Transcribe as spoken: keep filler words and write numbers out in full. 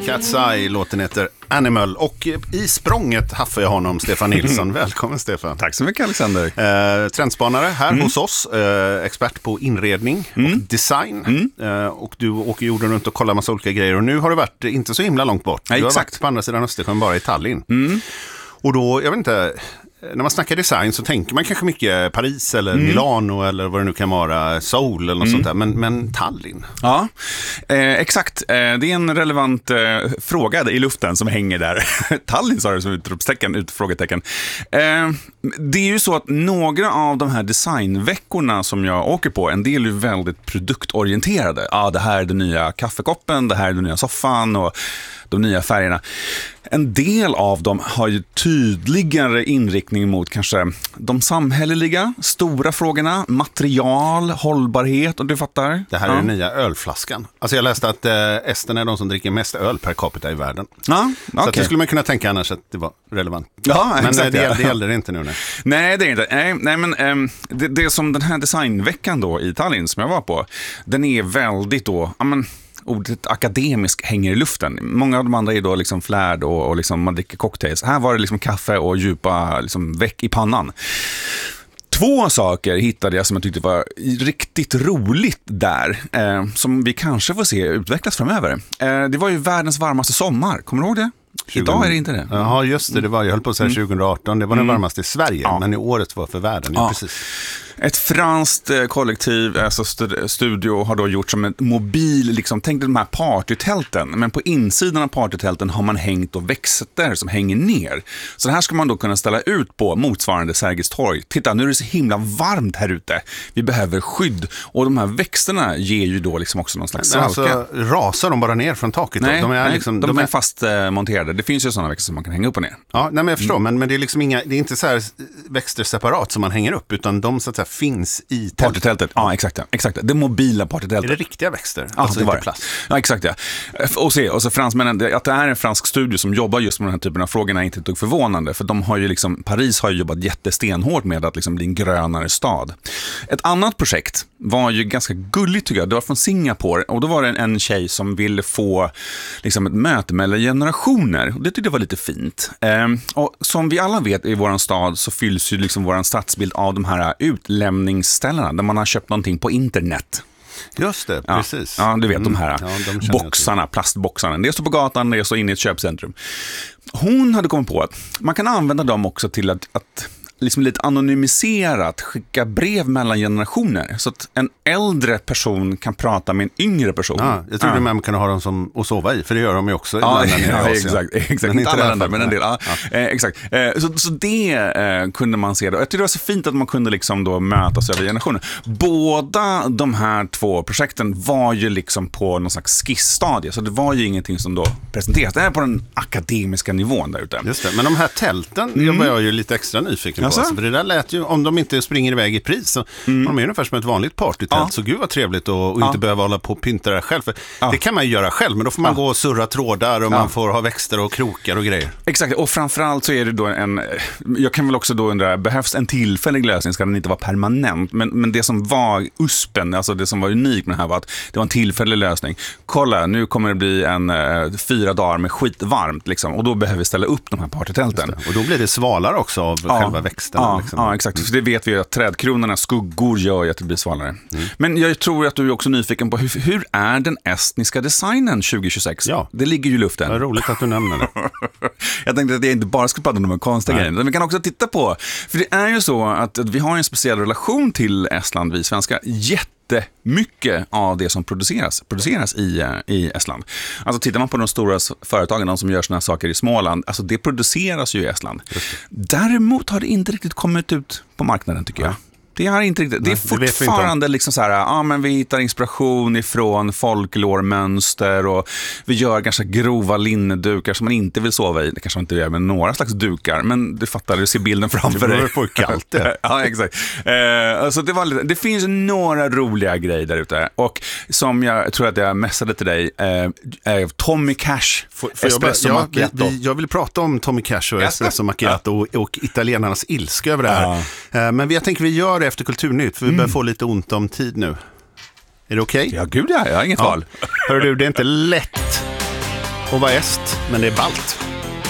Cat's Eye, låten heter Animal. Och i språnget haffar jag honom, Stefan Nilsson. Välkommen Stefan. Tack så mycket Alexander. Eh, trendspanare här mm. hos oss. Eh, expert på inredning mm. och design. Mm. Eh, och du åker jorden runt och kollar massa olika grejer. Och nu har du varit inte så himla långt bort. Ja, du har exakt. varit på andra sidan Östersjön, bara i Tallinn. Mm. Och då, jag vet inte... När man snackar design så tänker man kanske mycket Paris eller mm. Milano eller vad det nu kan vara, Seoul eller något mm. sånt där. Men, men Tallinn? Ja, eh, exakt. Eh, det är en relevant eh, fråga i luften som hänger där. Tallinn sa det som utropstecken, utfrågetecken. Eh, det är ju så att några av de här designveckorna som jag åker på, en del är väldigt produktorienterade. Ja, det här är den nya kaffekoppen, det här är den nya soffan och de nya färgerna. En del av dem har ju tydligare inriktning mot kanske de samhälleliga, stora frågorna, material, hållbarhet, och du fattar. Det här är ja. den nya ölflaskan. Alltså jag läste att eh, esterna är de som dricker mest öl per capita i världen. Ja, okay. Så att det skulle man kunna tänka annars att det var relevant. Ja, men exakt, det, ja. det gäller det inte nu. Nej, nej det är inte. Nej, nej men äm, det, det som den här designveckan då i Tallinn som jag var på, den är väldigt då, ja men ordet akademisk hänger i luften. Många av de andra är då liksom flärd och, och liksom man dricker cocktails. Här var det liksom kaffe och djupa liksom väck i pannan. Två saker hittade jag som jag tyckte var riktigt roligt där, eh, som vi kanske får se utvecklas framöver. Eh, det var ju världens varmaste sommar, kommer du ihåg det? tjugo Idag är det inte det. Ja, just det. Det var, jag höll på att säga tjugo arton. Det var den varmaste i Sverige, ja. men i året var för världen. Ja. Ja, precis. Ett franskt kollektiv, alltså studio, har då gjort som en mobil, liksom, tänk dig de här partytälten, men på insidan av partytälten har man hängt och växter som hänger ner. Så det här ska man då kunna ställa ut på motsvarande Sergels torg. Titta, nu är det så himla varmt här ute. Vi behöver skydd. Och de här växterna ger ju då liksom också någon slags svalka. Alltså, rasar de bara ner från taket? Nej, de är, nej, liksom, de, de är är fast eh, monterade. Det finns ju sådana växter som man kan hänga upp och ner. Ja, nej, men jag förstår, mm. men, men det är liksom inga, det är inte så här växter separat som man hänger upp, utan de så att säga finns i tältet. Partytältet, ja exakt, exakt. Det mobila partytältet. Är det riktiga växter? Ja, alltså det var det. Plast. Ja, exakt, ja. Och se, och så fransmännen, att det är en fransk studio som jobbar just med den här typen av frågorna är inte ett dugg förvånande, för de har ju liksom, Paris har ju jobbat jättestenhårt med att liksom bli en grönare stad. Ett annat projekt var ju ganska gulligt tycker jag, det var från Singapore, och då var det en, en tjej som ville få liksom ett möte mellan generationer, och det tyckte jag var lite fint. Ehm, och som vi alla vet i våran stad så fylls ju liksom våran stadsbild av de här utlämningsställena där man har köpt någonting på internet. Just det, ja, precis. Ja, du vet de här mm, ja, de boxarna, plastboxarna. Det står på gatan, det står inne i ett köpcentrum. Hon hade kommit på att man kan använda dem också till att, att liksom lite anonymiserat skicka brev mellan generationer, så att en äldre person kan prata med en yngre person. Ja, jag tror ja. man kan ha dem som att sova i, för det gör de ju också. Ja, ja exakt, exakt. Men inte alla länder, men en del. Ja. Ja. Eh, exakt. Eh, så, så det eh, kunde man se. Då. Jag tycker det var så fint att man kunde liksom då mötas över generationer. Båda de här två projekten var ju liksom på någon slags skissstadie, så det var ju ingenting som då presenterades. Det är på den akademiska nivån där ute. Just det, men de här tälten mm. var jag ju lite extra nyfiken på. Alltså, för det där lät ju, om de inte springer iväg i pris så mm. de är ungefär som ett vanligt partytält. Ja. Så gud vad trevligt och, och ja. inte behöva hålla på och pynta det själv. För ja. det kan man ju göra själv, men då får man ja. gå och surra trådar och ja. man får ha växter och krokar och grejer. Exakt, och framförallt så är det då en, jag kan väl också då undra, behövs en tillfällig lösning, ska den inte vara permanent? Men, men det som var uspen, alltså det som var unikt med det här var att det var en tillfällig lösning. Kolla, nu kommer det bli en uh, fyra dagar med skitvarmt liksom, och då behöver vi ställa upp de här partytälten. Och då blir det svalare också av ja. själva växterna. Ja, liksom. ja exakt. För det vet vi ju att trädkronorna, skuggor gör ju att det blir svalare. Mm. Men jag tror att du är också nyfiken på hur, hur är den estniska designen tjugo tjugosex? Ja. Det ligger ju i luften. Det är roligt att du nämner det. Jag tänkte att jag inte bara ska prata om de konstiga grejerna, men vi kan också titta på, för det är ju så att, att vi har en speciell relation till Estland, vi svenskar. Jätte mycket av det som produceras produceras i, i Estland. Alltså tittar man på de stora företagen, de som gör såna här saker i Småland, alltså det produceras ju i Estland. Däremot har det inte riktigt kommit ut på marknaden tycker jag. Det är inte riktigt. Det är fortfarande det liksom så här, ja men vi hittar inspiration ifrån folklormönster och vi gör ganska grova linnedukar som man inte vill sova i. Det kanske man inte gör med några slags dukar, men du fattar, du ser bilden framför dig. Det beror på kallt det. Ja, exakt. Eh, alltså det, var lite, det finns några roliga grejer där ute, och som jag tror att jag messade till dig, eh, Tommy Cash, för, för Espresso jag, Macchiato. Jag, jag vill prata om Tommy Cash och Espresso Macchiato och, och italienarnas ilska över det här. Ja. Eh, men jag tänker vi gör det efter Kulturnytt, för vi mm. börjar få lite ont om tid nu. Är det okej? Okay? Ja, gud ja, jag har inget ja. val. Hör du, det är inte lätt och vara est, men det är balt.